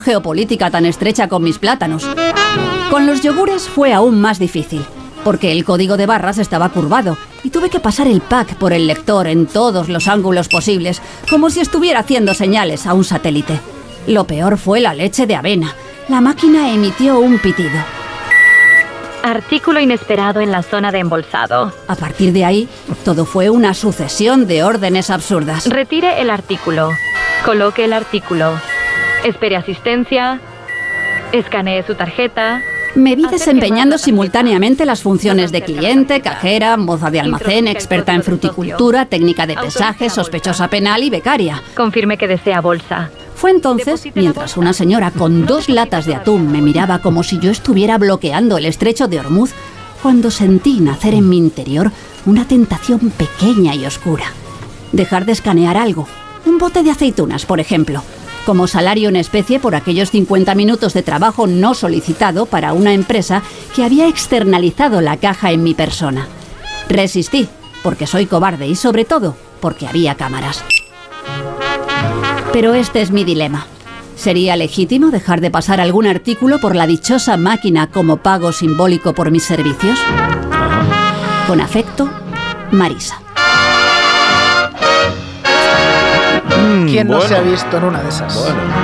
geopolítica tan estrecha con mis plátanos. Con los yogures fue aún más difícil, porque el código de barras estaba curvado y tuve que pasar el pack por el lector en todos los ángulos posibles, como si estuviera haciendo señales a un satélite. Lo peor fue la leche de avena. La máquina emitió un pitido. Artículo inesperado en la zona de embolsado. A partir de ahí, todo fue una sucesión de órdenes absurdas. Retire el artículo. Coloque el artículo. Espere asistencia. Escanee su tarjeta. Me vi desempeñando simultáneamente las funciones de cliente, cajera, moza de almacén, experta en fruticultura, técnica de pesaje, sospechosa penal y becaria. Confirme que desea bolsa. Fue entonces, mientras una señora con 2 latas de atún me miraba como si yo estuviera bloqueando el estrecho de Hormuz, cuando sentí nacer en mi interior una tentación pequeña y oscura. Dejar de escanear algo, un bote de aceitunas, por ejemplo, como salario en especie por aquellos 50 minutos de trabajo no solicitado para una empresa que había externalizado la caja en mi persona. Resistí, porque soy cobarde y sobre todo, porque había cámaras. Pero este es mi dilema. ¿Sería legítimo dejar de pasar algún artículo por la dichosa máquina como pago simbólico por mis servicios? Con afecto, Marisa. ¿Quién no se ha visto en una de esas?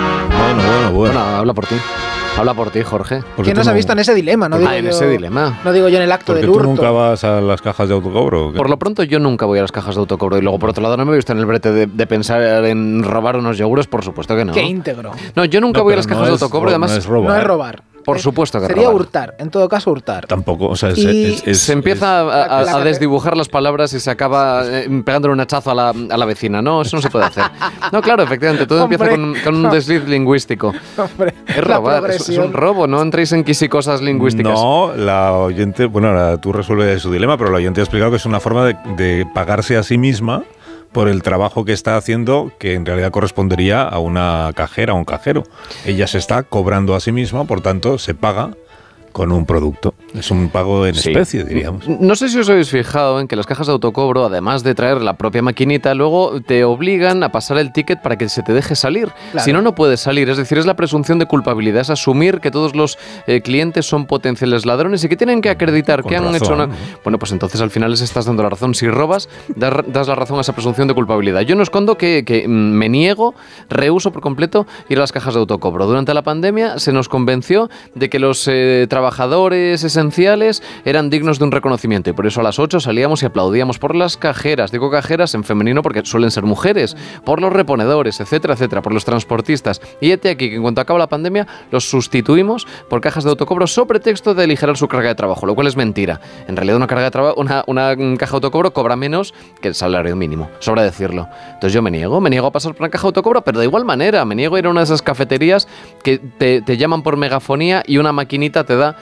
Bueno, habla por ti. Habla por ti, Jorge. ¿Quién no se ha visto en ese dilema? No digo en yo, ese dilema. No digo yo en el acto del hurto. ¿Tú nunca vas a las cajas de autocobro? Por lo pronto yo nunca voy a las cajas de autocobro. Y luego, por otro lado, no me he visto en el brete de pensar en robar unos yogures, por supuesto que no. ¡Qué íntegro! No, yo nunca voy a las cajas de autocobro. Además, no es robar. Por supuesto que sería robar. hurtar, en todo caso hurtar. Tampoco, o sea, se empieza a desdibujar las palabras y se acaba pegándole un hachazo a la vecina. No, eso no se puede hacer. No, claro, efectivamente, todo empieza con un desliz lingüístico. Hombre, es robar, es un robo, no entréis en quisicosas lingüísticas. No, la oyente, bueno, ahora tú resuelves su dilema, pero la oyente ha explicado que es una forma de pagarse a sí misma por el trabajo que está haciendo, que en realidad correspondería a una cajera, a un cajero. Ella se está cobrando a sí misma, por tanto, se paga con un producto. Es un pago en especie, diríamos. No sé si os habéis fijado en que las cajas de autocobro, además de traer la propia maquinita, luego te obligan a pasar el ticket para que se te deje salir. Claro. Si no, no puedes salir. Es decir, es la presunción de culpabilidad. Es asumir que todos los clientes son potenciales ladrones y que tienen que acreditar que han hecho una... Bueno, pues entonces al final les estás dando la razón. Si robas, das la razón a esa presunción de culpabilidad. Yo no escondo que me niego, rehúso por completo ir a las cajas de autocobro. Durante la pandemia se nos convenció de que los trabajadores esenciales eran dignos de un reconocimiento y por eso a las 8 salíamos y aplaudíamos por las cajeras, digo cajeras en femenino porque suelen ser mujeres, por los reponedores, etcétera, etcétera, por los transportistas. Y hete aquí que en cuanto acaba la pandemia los sustituimos por cajas de autocobro sobre pretexto de aligerar su carga de trabajo, lo cual es mentira. En realidad una carga de trabajo, una caja de autocobro cobra menos que el salario mínimo, sobra decirlo. Entonces yo me niego a pasar por una caja de autocobro, pero de igual manera, me niego a ir a una de esas cafeterías que te llaman por megafonía y una maquinita te da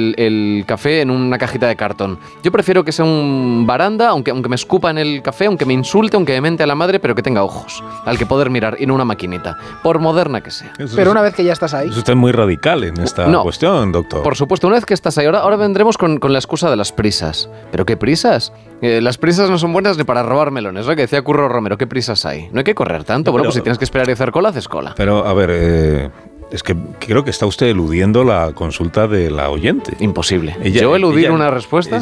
el café en una cajita de cartón. Yo prefiero que sea un baranda, aunque me escupa en el café, aunque me insulte, aunque me mente a la madre, pero que tenga ojos al que poder mirar y no una maquinita, por moderna que sea. Pero una vez que ya estás ahí... Eso está muy radical en esta cuestión, doctor. Por supuesto, una vez que estás ahí, ahora vendremos con la excusa de las prisas. ¿Pero qué prisas? Las prisas no son buenas ni para robar melones, ¿no? Que decía Curro Romero, ¿qué prisas hay? No hay que correr tanto, bueno, pues si tienes que esperar y hacer cola, haces cola. Pero, a ver... Es que creo que está usted eludiendo la consulta de la oyente. Imposible. ¿Yo eludir una respuesta?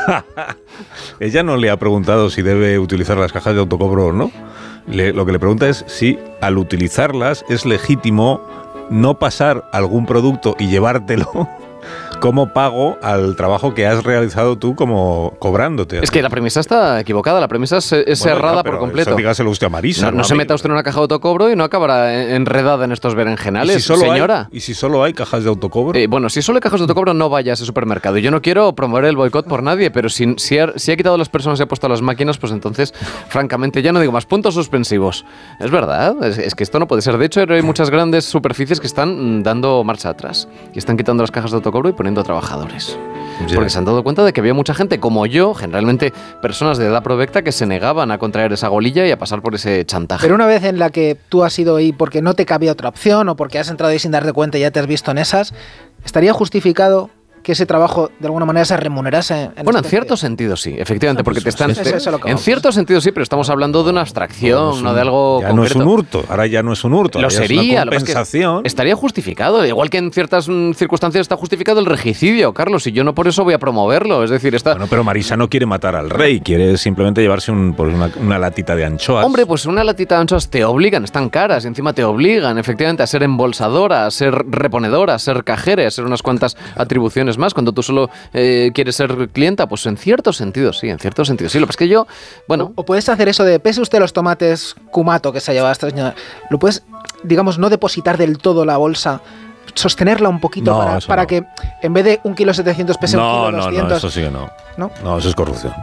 Ella no le ha preguntado si debe utilizar las cajas de autocobro o no. Lo que le pregunta es si al utilizarlas es legítimo no pasar algún producto y llevártelo como pago al trabajo que has realizado tú como cobrándote. Es que la premisa está equivocada, la premisa es errada por completo. Eso dígaselo usted a Marisa. No se meta usted en una caja de autocobro y no acabará enredada en estos berenjenales, señora. ¿Y si solo hay cajas de autocobro? Bueno, si solo hay cajas de autocobro, no vaya a ese supermercado. Yo no quiero promover el boicot por nadie, pero si ha quitado a las personas y ha puesto a las máquinas, pues entonces, francamente, ya no digo más, puntos suspensivos. Es verdad, es que esto no puede ser. De hecho, hay muchas grandes superficies que están dando marcha atrás y están quitando las cajas de autocobro y poniendo a trabajadores. Porque se han dado cuenta de que había mucha gente como yo, generalmente personas de edad provecta, que se negaban a contraer esa golilla y a pasar por ese chantaje. Pero una vez en la que tú has ido ahí porque no te cabía otra opción o porque has entrado ahí sin darte cuenta y ya te has visto en esas, ¿estaría justificado que ese trabajo de alguna manera se remunerase. En cierto sentido sí, efectivamente, porque te están... En cierto sentido sí, pero estamos hablando de una abstracción, no de algo ya concreto. No es un hurto, ahora ya no es un hurto. Lo sería, es una compensación. Estaría justificado, igual que en ciertas circunstancias está justificado el regicidio, Carlos, y yo no por eso voy a promoverlo, es decir, está... Bueno, pero Marisa no quiere matar al rey, quiere simplemente llevarse una latita de anchoas. Hombre, pues una latita de anchoas te obligan, están caras, y encima te obligan, efectivamente, a ser embolsadora, a ser reponedora, a ser cajera, a ser unas cuantas atribuciones más, cuando tú solo quieres ser clienta, pues en cierto sentido sí, Lo que pasa es que yo, bueno... O puedes hacer eso de, pese usted los tomates Kumato que se ha llevado esta señora, lo puedes, digamos, no depositar del todo la bolsa, sostenerla un poquito para que en vez de 1,7 kilos pese 1,2 kilos. No, eso sí que no. No, eso es corrupción.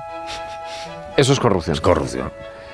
Eso es corrupción. Es corrupción.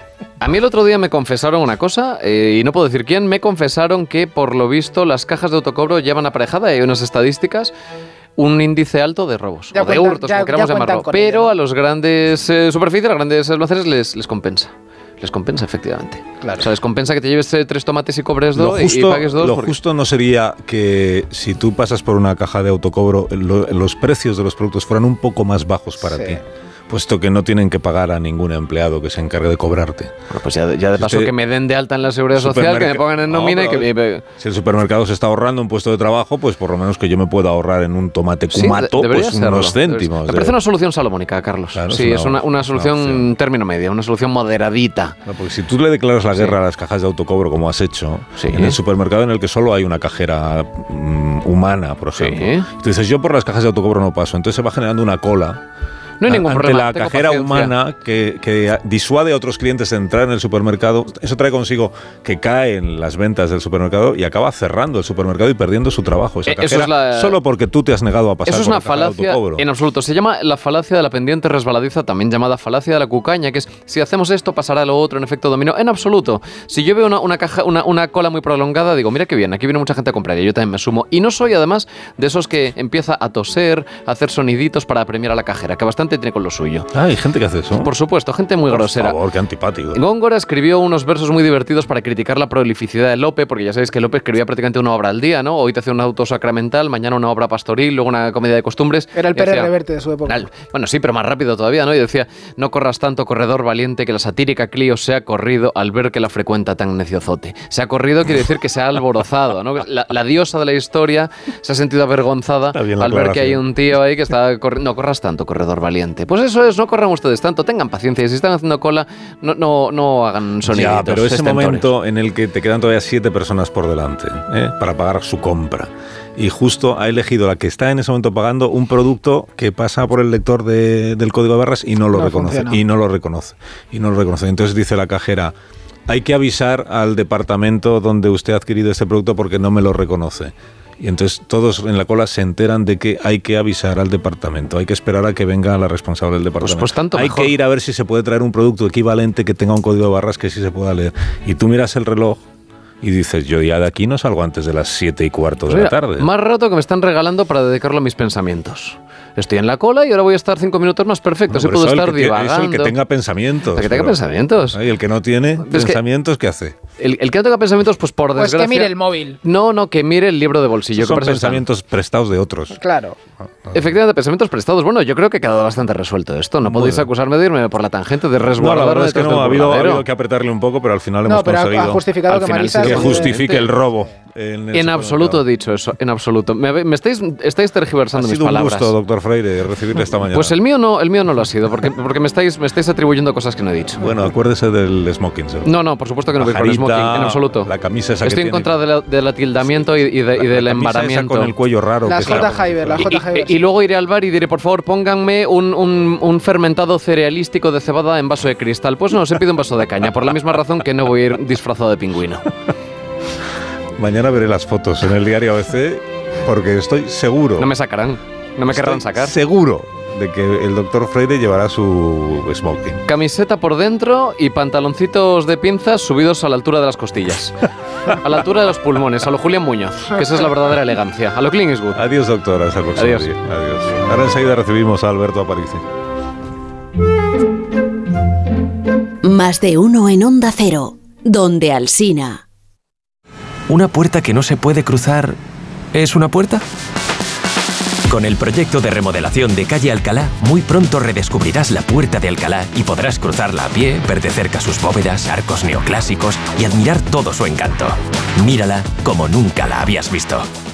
A mí el otro día me confesaron una cosa, y no puedo decir quién, me confesaron que por lo visto las cajas de autocobro llevan aparejada, hay unas estadísticas, un índice alto de robos, o de hurtos, como queramos llamarlo. Pero ella, ¿no? A los grandes superficies, a los grandes almacenes les compensa. Les compensa, efectivamente. Claro. O sea, les compensa que te lleves 3 tomates y cobres 2 y pagues 2. Lo justo no sería que si tú pasas por una caja de autocobro, los precios de los productos fueran un poco más bajos para ti, puesto que no tienen que pagar a ningún empleado que se encargue de cobrarte. Bueno, pues ya de paso que me den de alta en la Seguridad Social, que me pongan en nómina y que... Si el supermercado se está ahorrando un puesto de trabajo, pues por lo menos que yo me pueda ahorrar en un tomate Kumato pues unos céntimos. Me parece una solución salomónica, Carlos. Claro, sí, es una solución término medio, una solución moderadita. No, porque si tú le declaras la guerra a las cajas de autocobro, como has hecho, en el supermercado en el que solo hay una cajera humana, por ejemplo, tú dices, yo por las cajas de autocobro no paso, entonces se va generando una cola. No hay ningún problema. La cajera humana que disuade a otros clientes de entrar en el supermercado, eso trae consigo que caen las ventas del supermercado y acaba cerrando el supermercado y perdiendo su trabajo. Esa cajera, solo porque tú te has negado a pasar por la caja de autocobro. Eso es una falacia en absoluto. Se llama la falacia de la pendiente resbaladiza, también llamada falacia de la cucaña, que es si hacemos esto pasará lo otro en efecto dominó. En absoluto. Si yo veo una cola muy prolongada, digo, mira qué bien, aquí viene mucha gente a comprar y yo también me sumo. Y no soy además de esos que empieza a toser, a hacer soniditos para premiar a la cajera, que bastante tiene con lo suyo. Hay gente que hace eso. Por supuesto, gente muy grosera. Por favor, qué antipático. Góngora escribió unos versos muy divertidos para criticar la prolificidad de Lope, porque ya sabéis que Lope escribía prácticamente una obra al día, ¿no? Hoy te hacía un auto sacramental, mañana una obra pastoril, luego una comedia de costumbres. Era el Pérez Reverte de su época. Bueno, sí, pero más rápido todavía, ¿no? Y decía, no corras tanto, corredor valiente, que la satírica Clío se ha corrido al ver que la frecuenta tan neciozote. Se ha corrido quiere decir que se ha alborozado, ¿no? La diosa de la historia se ha sentido avergonzada al ver que hay un tío ahí que está corriendo. No corras tanto, corredor valiente. Pues eso es, no corran ustedes tanto, tengan paciencia. Si están haciendo cola, no hagan soniditos. Ya, pero ese momento en el que te quedan todavía 7 personas por delante para pagar su compra, y justo ha elegido la que está en ese momento pagando un producto que pasa por el lector del código de barras y no lo reconoce. Entonces dice la cajera, hay que avisar al departamento donde usted ha adquirido este producto porque no me lo reconoce. Y entonces todos en la cola se enteran de que hay que avisar al departamento, hay que esperar a que venga la responsable del departamento. Pues tanto hay mejor. Que ir a ver si se puede traer un producto equivalente que tenga un código de barras que sí se pueda leer. Y tú miras el reloj y dices, yo ya de aquí no salgo antes de las 7:15 de la tarde. Más rato que me están regalando para dedicarlo a mis pensamientos. Estoy en la cola y ahora voy a estar 5 minutos más perfecto. Así puedo estar divagando. Es el que tenga pensamientos. El que tenga pensamientos. Y el que no tiene pensamientos, ¿qué hace? El que no tenga pensamientos, pues por desgracia... Pues que mire el móvil. No, que mire el libro de bolsillo. Son pensamientos prestados de otros. Claro. Efectivamente, pensamientos prestados. Bueno, yo creo que ha quedado bastante resuelto esto. No podéis acusarme de irme por la tangente de resguardarme. No, la verdad es que no, ha habido que apretarle un poco, pero al final hemos conseguido... ha justificado que Marisa... Que justifique el robo. En absoluto he dicho eso, en absoluto. Me estáis tergiversando mis palabras. Ha sido un gusto, doctor Freire, recibirle esta mañana. Pues el mío no lo ha sido, porque me estáis atribuyendo cosas que no he dicho. Bueno, acuérdese del smoking. ¿Sabes? No, por supuesto que no voy por el smoking, en absoluto. La camisa esa Estoy en contra del atildamiento y del embaramiento. Con el cuello raro. La J. Hyber. Y luego iré al bar y diré, por favor, pónganme un fermentado cerealístico de cebada en vaso de cristal. Pues no, se pide un vaso de caña, por la misma razón que no voy a ir disfrazado de pingüino. Mañana veré las fotos en el diario ABC porque estoy seguro. No me sacarán, no me querrán sacar. Seguro de que el doctor Freire llevará su smoking. Camiseta por dentro y pantaloncitos de pinzas subidos a la altura de las costillas. A la altura de los pulmones, a lo Julián Muñoz, que esa es la verdadera elegancia. A lo Clint Eastwood. Adiós, doctor. Hasta el próximo día. Adiós. Ahora enseguida recibimos a Alberto Aparici. Más de uno en Onda Cero, donde Alsina. ¿Una puerta que no se puede cruzar es una puerta? Con el proyecto de remodelación de Calle Alcalá, muy pronto redescubrirás la Puerta de Alcalá y podrás cruzarla a pie, ver de cerca sus bóvedas, arcos neoclásicos y admirar todo su encanto. Mírala como nunca la habías visto.